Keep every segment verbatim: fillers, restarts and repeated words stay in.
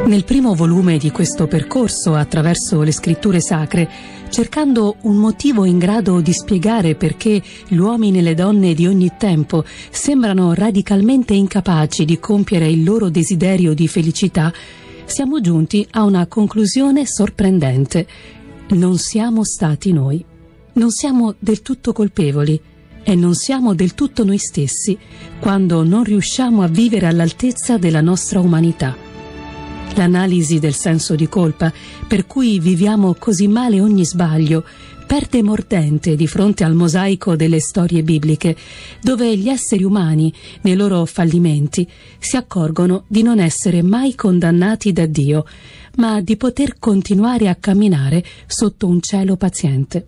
Nel primo volume di questo percorso attraverso le scritture sacre, cercando un motivo in grado di spiegare perché gli uomini e le donne di ogni tempo sembrano radicalmente incapaci di compiere il loro desiderio di felicità, siamo giunti a una conclusione sorprendente. Non siamo stati noi. Non siamo del tutto colpevoli e non siamo del tutto noi stessi quando non riusciamo a vivere all'altezza della nostra umanità. L'analisi del senso di colpa, per cui viviamo così male ogni sbaglio, perde mordente di fronte al mosaico delle storie bibliche, dove gli esseri umani, nei loro fallimenti, si accorgono di non essere mai condannati da Dio, ma di poter continuare a camminare sotto un cielo paziente.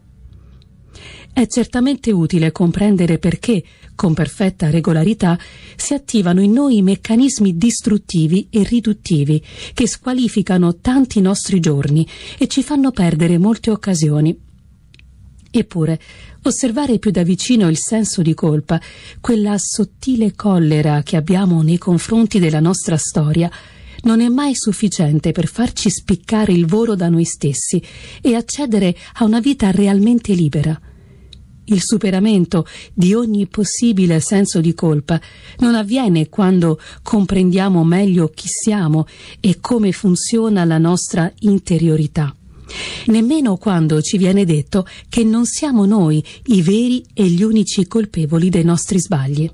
È certamente utile comprendere perché, con perfetta regolarità, si attivano in noi meccanismi distruttivi e riduttivi che squalificano tanti nostri giorni e ci fanno perdere molte occasioni. Eppure, osservare più da vicino il senso di colpa, quella sottile collera che abbiamo nei confronti della nostra storia, non è mai sufficiente per farci spiccare il volo da noi stessi e accedere a una vita realmente libera. Il superamento di ogni possibile senso di colpa non avviene quando comprendiamo meglio chi siamo e come funziona la nostra interiorità, nemmeno quando ci viene detto che non siamo noi i veri e gli unici colpevoli dei nostri sbagli.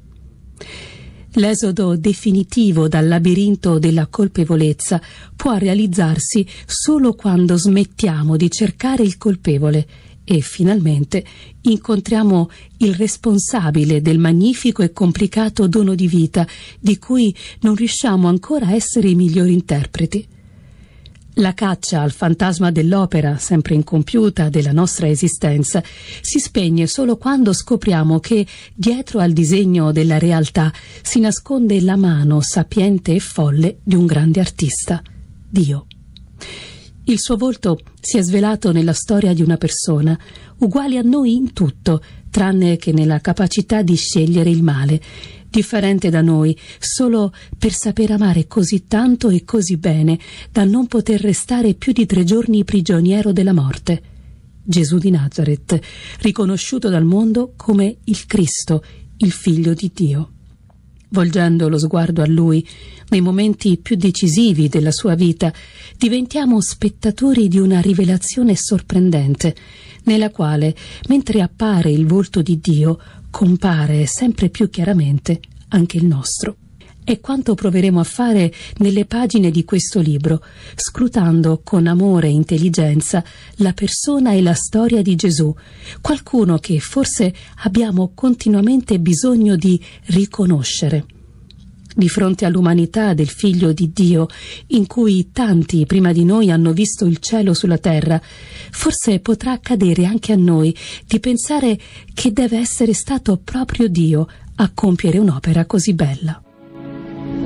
L'esodo definitivo dal labirinto della colpevolezza può realizzarsi solo quando smettiamo di cercare il colpevole e finalmente incontriamo il responsabile del magnifico e complicato dono di vita di cui non riusciamo ancora a essere i migliori interpreti. La caccia al fantasma dell'opera, sempre incompiuta, della nostra esistenza, si spegne solo quando scopriamo che dietro al disegno della realtà si nasconde la mano sapiente e folle di un grande artista, Dio. Il suo volto si è svelato nella storia di una persona, uguale a noi in tutto, tranne che nella capacità di scegliere il male, differente da noi solo per saper amare così tanto e così bene da non poter restare più di tre giorni prigioniero della morte. Gesù di Nazaret, riconosciuto dal mondo come il Cristo, il Figlio di Dio. Volgendo lo sguardo a Lui, nei momenti più decisivi della sua vita, diventiamo spettatori di una rivelazione sorprendente, nella quale, mentre appare il volto di Dio, compare sempre più chiaramente anche il nostro. È quanto proveremo a fare nelle pagine di questo libro, scrutando con amore e intelligenza la persona e la storia di Gesù, qualcuno che forse abbiamo continuamente bisogno di riconoscere. Di fronte all'umanità del Figlio di Dio, in cui tanti prima di noi hanno visto il cielo sulla terra, forse potrà accadere anche a noi di pensare che deve essere stato proprio Dio a compiere un'opera così bella.